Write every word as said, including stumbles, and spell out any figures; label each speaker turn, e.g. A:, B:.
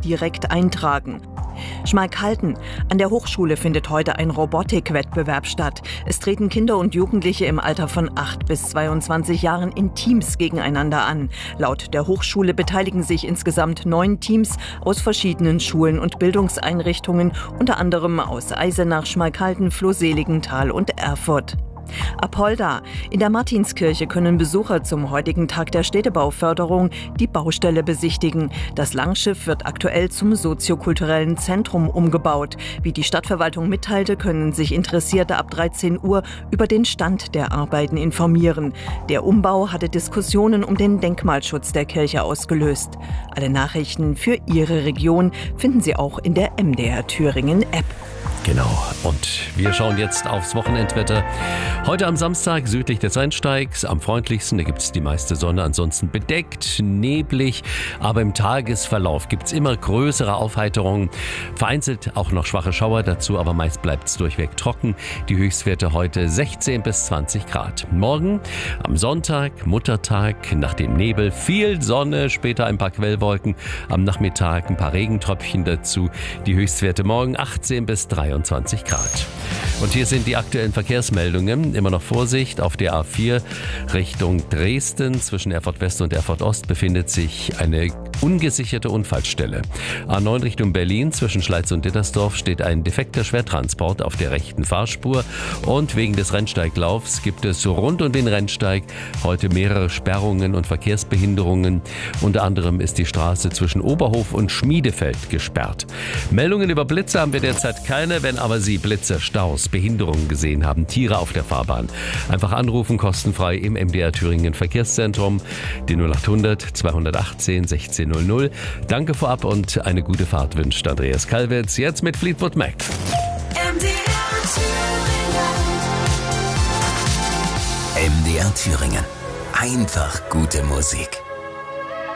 A: direkt eintragen. Schmalkalden. An der Hochschule findet heute ein Robotikwettbewerb statt. Es treten Kinder und Jugendliche im Alter von acht bis zweiundzwanzig Jahren in Teams gegeneinander an. Laut der Hochschule beteiligen sich insgesamt neun Teams aus verschiedenen Schulen und Bildungseinrichtungen, unter anderem aus Eisenach, Schmalkalden, Flohseligenthal und Erfurt. Apolda. In der Martinskirche können Besucher zum heutigen Tag der Städtebauförderung die Baustelle besichtigen. Das Langschiff wird aktuell zum soziokulturellen Zentrum umgebaut. Wie die Stadtverwaltung mitteilte, können sich Interessierte ab dreizehn Uhr über den Stand der Arbeiten informieren. Der Umbau hatte Diskussionen um den Denkmalschutz der Kirche ausgelöst. Alle Nachrichten für Ihre Region finden Sie auch in der M D R Thüringen App.
B: Genau. Und wir schauen jetzt aufs Wochenendwetter. Heute am Samstag südlich des Rennsteigs, am freundlichsten, da gibt es die meiste Sonne, ansonsten bedeckt, neblig, aber im Tagesverlauf gibt es immer größere Aufheiterungen, vereinzelt auch noch schwache Schauer dazu, aber meist bleibt es durchweg trocken. Die Höchstwerte heute sechzehn bis zwanzig Grad. Morgen am Sonntag, Muttertag, nach dem Nebel viel Sonne, später ein paar Quellwolken, am Nachmittag ein paar Regentröpfchen dazu. Die Höchstwerte morgen achtzehn bis dreiundzwanzig Grad. Und hier sind die aktuellen Verkehrsmeldungen. Immer noch Vorsicht auf der A vier Richtung Dresden. Zwischen Erfurt West und Erfurt Ost befindet sich eine ungesicherte Unfallstelle. A neun Richtung Berlin. Zwischen Schleiz und Dittersdorf steht ein defekter Schwertransport auf der rechten Fahrspur. Und wegen des Rennsteiglaufs gibt es rund um den Rennsteig heute mehrere Sperrungen und Verkehrsbehinderungen. Unter anderem ist die Straße zwischen Oberhof und Schmiedefeld gesperrt. Meldungen über Blitze haben wir derzeit keine. Wenn aber Sie Blitze, Staus, Behinderungen gesehen haben, Tiere auf der Fahrbahn, einfach anrufen, kostenfrei im M D R Thüringen Verkehrszentrum, die null acht hundert zweihundertachtzehn sechzehn null null. Danke vorab und eine gute Fahrt wünscht Andreas Kalwitz, jetzt mit Fleetwood Mac.
C: M D R Thüringen. M D R Thüringen. Einfach gute Musik.